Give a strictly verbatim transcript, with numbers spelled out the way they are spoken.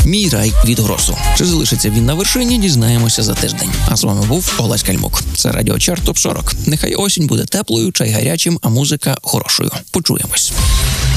«Мій рай» від Гросу. Чи залишиться він на вершині, дізнаємося за тиждень. А з вами був Олесь Кальмук. Це Радіо Чарт Топ сорок. Нехай осінь буде теплою, чай гарячим, а музика хорошою. Почуємось.